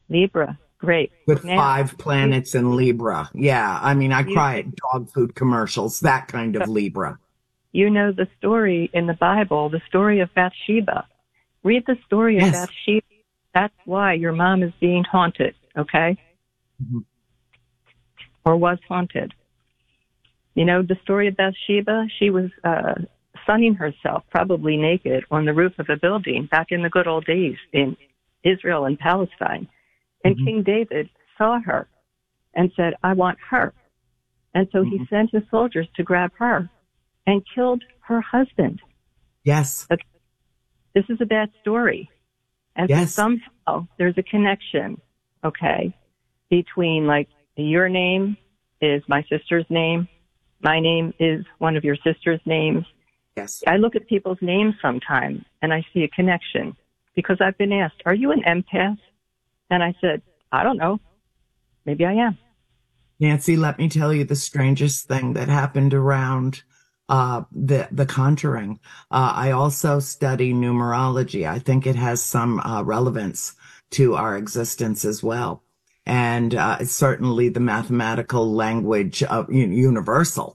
Libra. Great. with Now, 5 planets in Libra. Yeah. I mean, I you, cry at dog food commercials, that kind of Libra. you know the story in the Bible, the story of Bathsheba. Read the story of Yes. Bathsheba. That's why your mom is being haunted, okay? Mhm. Or was haunted. You know the story of Bathsheba? She was sunning herself, probably naked, on the roof of a building back in the good old days in Israel and Palestine. And Mhm. King David saw her and said, I want her. And so he Mhm. sent his soldiers to grab her and killed her husband. Yes. But this is a bad story. And so Yes. somehow there's a connection, okay, between like your name is my sister's name. My name is one of your sister's names. Yes. I look at people's names sometimes and I see a connection because I've been asked, are you an empath? And I said, I don't know. Maybe I am. Nancy, let me tell you the strangest thing that happened around the Conjuring. I also study numerology. I think it has some relevance to our existence as well. And it's certainly the mathematical language of universal.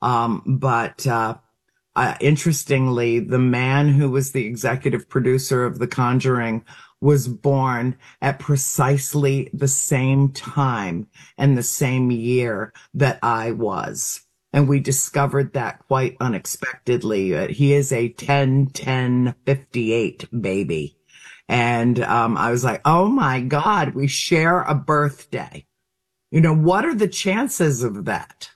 But interestingly, the man who was the executive producer of The Conjuring was born at precisely the same time and the same year that I was. And we discovered that quite unexpectedly. He is a 10-10-58 baby. And I was like, oh my God, we share a birthday. You know, what are the chances of that?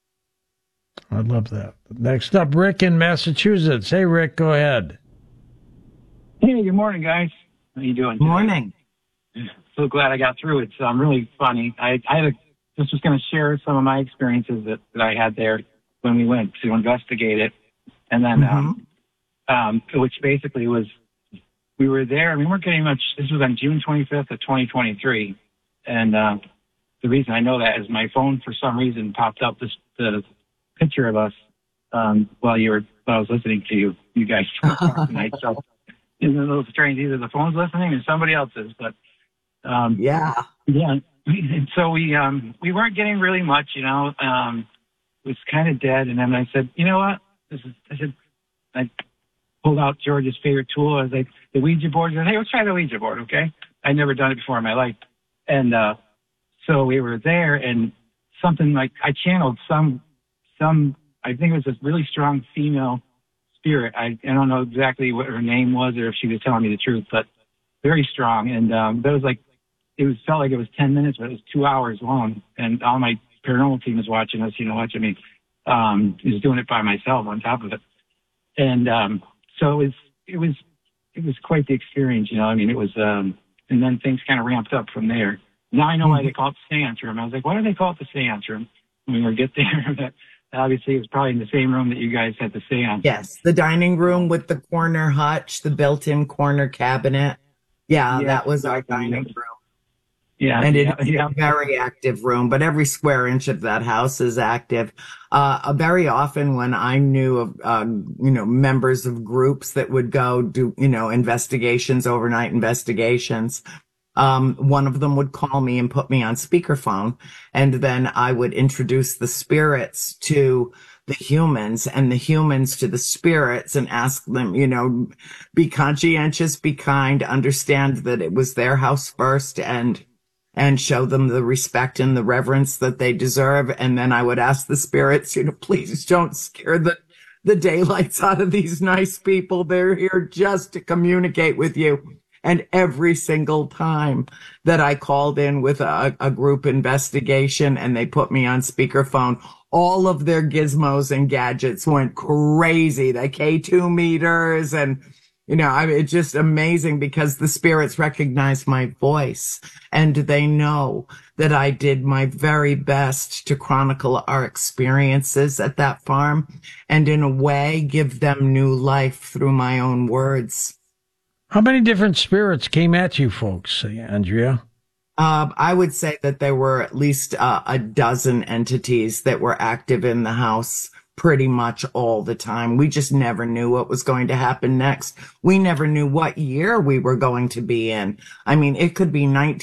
I love that. Next up, Rick in Massachusetts. Hey, Rick, go ahead. Hey, good morning, guys. How you doing today? Morning. So glad I got through. It's really funny. Just was going to share some of my experiences that I had there when we went to investigate it. And then, which basically was, we were there. I mean, we weren't getting much. This was on June 25th of 2023. And the reason I know that is my phone, for some reason, popped up the picture of us while I was listening to you guys talk tonight. So it's a little strange. Either the phone's listening or somebody else's. But Yeah. And so we weren't getting really much. It was kind of dead. And then I said, you know what? I pulled out George's favorite tool. I was like, the Ouija board. I said, hey, let's try the Ouija board, okay? I'd never done it before in my life. And so we were there, and something like I channeled some. I think it was a really strong female spirit. I don't know exactly what her name was or if she was telling me the truth, but very strong. And that was like, felt like it was 10 minutes, but it was 2 hours long. And all my paranormal team was watching us, watching me. I was doing it by myself on top of it. And so it was quite the experience, it was, and then things kind of ramped up from there. Now I know why they call it the seance room. I was like, why do they call it the seance room when we get there? But obviously, it was probably in the same room that you guys had the seance. Yes, the dining room with the corner hutch, the built-in corner cabinet. Yeah, that was our dining room. Yeah, and it's a very active room, but every square inch of that house is active. Very often when I knew of, members of groups that would go do, investigations, overnight investigations, one of them would call me and put me on speakerphone, and then I would introduce the spirits to the humans and the humans to the spirits and ask them, be conscientious, be kind, understand that it was their house first, and show them the respect and the reverence that they deserve. And then I would ask the spirits, please don't scare the daylights out of these nice people. They're here just to communicate with you. And every single time that I called in with a group investigation and they put me on speakerphone, all of their gizmos and gadgets went crazy. The K2 meters and it's just amazing because the spirits recognize my voice and they know that I did my very best to chronicle our experiences at that farm and in a way give them new life through my own words. How many different spirits came at you folks, Andrea? I would say that there were at least a dozen entities that were active in the house pretty much all the time. We just never knew what was going to happen next. We never knew what year we were going to be in. I mean, it could be